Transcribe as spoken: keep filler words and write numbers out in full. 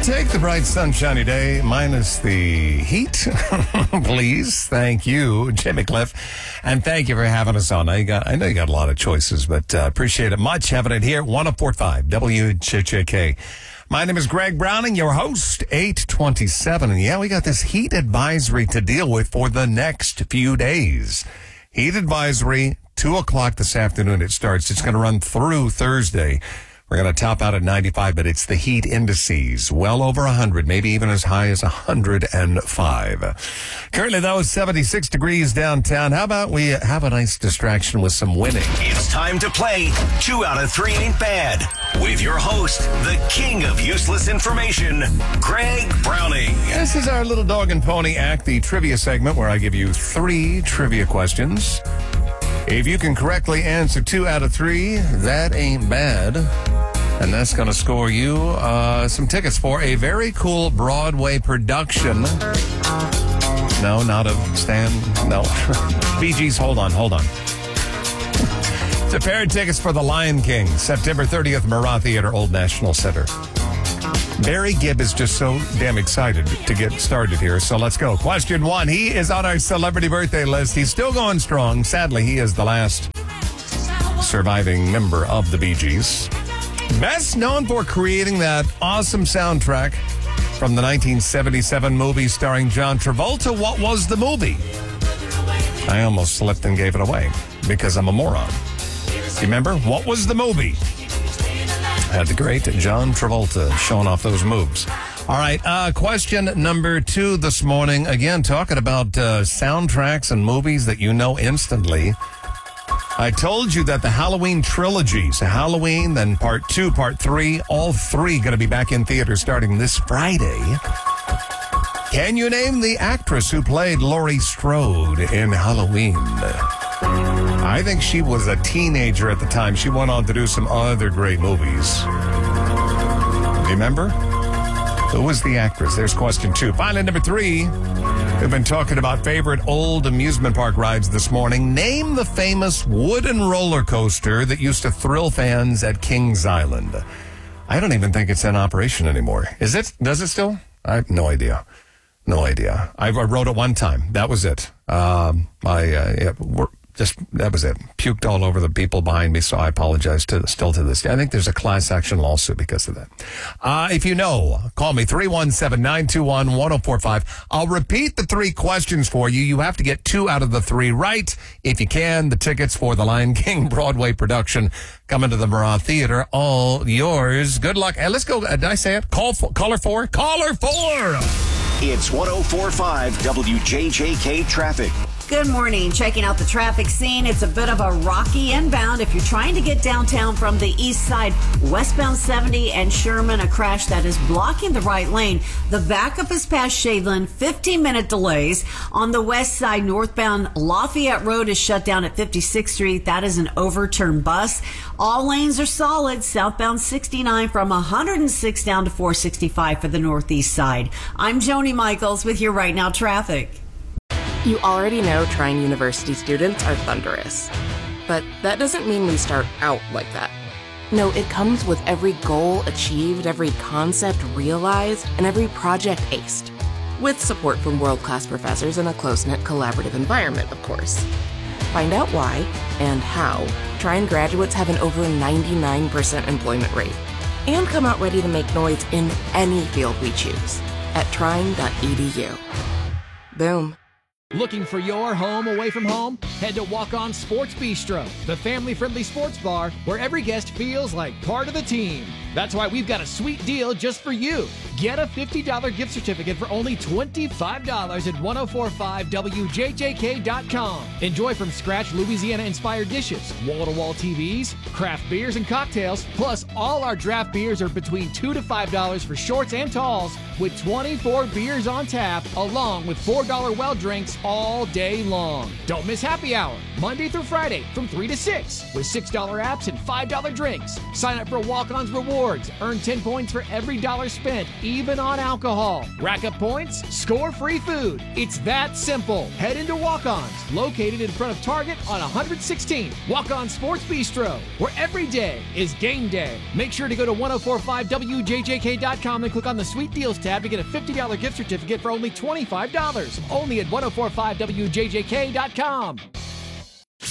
take the bright sunshiny day minus the heat, please. Thank you, Jimmy Cliff. And thank you for having us on. I, got, I know you got a lot of choices, but uh, appreciate it much having it here. one oh four point five W J J K. My name is Greg Browning, your host, eight twenty-seven. And yeah, we got this heat advisory to deal with for the next few days. Heat advisory, two o'clock this afternoon it starts. It's going to run through Thursday. We're going to top out at ninety-five, but it's the heat indices, well over one hundred, maybe even as high as one hundred five. Currently, though, it's seventy-six degrees downtown. How about we have a nice distraction with some winning? It's time to play Two Out of Three Ain't Bad with your host, the king of useless information, Greg Browning. This is our little dog and pony act, the trivia segment, where I give you three trivia questions. If you can correctly answer two out of three, that ain't bad. And that's going to score you uh, some tickets for a very cool Broadway production. No, not of Stan. No. Bee Gees, hold on, hold on. It's a pair of tickets for The Lion King, September thirtieth, Murat Theater, Old National Center. Barry Gibb is just so damn excited to get started here, so let's go. Question one. He is on our celebrity birthday list. He's still going strong. Sadly, he is the last surviving member of the Bee Gees. Best known for creating that awesome soundtrack from the nineteen seventy-seven movie starring John Travolta. What was the movie? I almost slipped and gave it away because I'm a moron. Remember? What was the movie? Had the great John Travolta showing off those moves. All right, uh, question number two this morning. Again, talking about uh, soundtracks and movies that you know instantly. I told you that the Halloween trilogy, so Halloween, then part two, part three, all three going to be back in theaters starting this Friday. Can you name the actress who played Laurie Strode in Halloween? I think she was a teenager at the time. She went on to do some other great movies. Remember? Who was the actress? There's question two. Finally, number three. We've been talking about favorite old amusement park rides this morning. Name the famous wooden roller coaster that used to thrill fans at Kings Island. I don't even think it's in operation anymore. Is it? Does it still? I have no idea. No idea. I rode it one time. That was it. Um, I uh, yeah, we're, just that was it. Puked all over the people behind me, so I apologize to still to this day. I think there's a class action lawsuit because of that. Uh, if you know, call me three one seven, nine two one, one oh four five. I'll repeat the three questions for you. You have to get two out of the three right. If you can, the tickets for the Lion King Broadway production coming to the Murat Theater, all yours. Good luck. And let's go. Uh, did I say it? Call for, caller four? Caller four! It's one oh four point five W J J K traffic. Good morning. Checking out the traffic scene. It's a bit of a rocky inbound. If you're trying to get downtown from the east side, westbound seventy and Sherman, a crash that is blocking the right lane. The backup is past Shadeland, fifteen minute delays. On the west side, northbound Lafayette Road is shut down at fifty-sixth Street. That is an overturned bus. All lanes are solid. Southbound sixty-nine from one hundred six down to four sixty-five for the northeast side. I'm Joni Michaels with your Right Now traffic. You already know Trine University students are thunderous. But that doesn't mean we start out like that. No, it comes with every goal achieved, every concept realized, and every project aced. With support from world-class professors in a close-knit collaborative environment, of course. Find out why and how Trine graduates have an over ninety-nine percent employment rate. And come out ready to make noise in any field we choose at trine dot e d u. Boom. Looking for your home away from home? Head to Walk On Sports Bistro, the family-friendly sports bar where every guest feels like part of the team. That's why we've got a sweet deal just for you. Get a fifty dollars gift certificate for only twenty-five dollars at ten forty-five W J J K dot com. Enjoy from scratch Louisiana-inspired dishes, wall-to-wall T Vs, craft beers and cocktails, plus all our draft beers are between two to five dollars for shorts and talls, with twenty-four beers on tap, along with four dollar well drinks all day long. Don't miss happy hour, Monday through Friday from three to six, with six dollar apps and five dollar drinks. Sign up for Walk-On's Rewards rewards. Earn ten points for every dollar spent, even on alcohol. Rack up points, score free food. It's that simple. Head into Walk-Ons, located in front of Target on one hundred sixteenth. Walk-On Sports Bistro, where every day is game day. Make sure to go to ten forty-five W J J K dot com and click on the Sweet Deals tab to get a fifty dollars gift certificate for only twenty-five dollars. Only at ten forty-five W J J K dot com.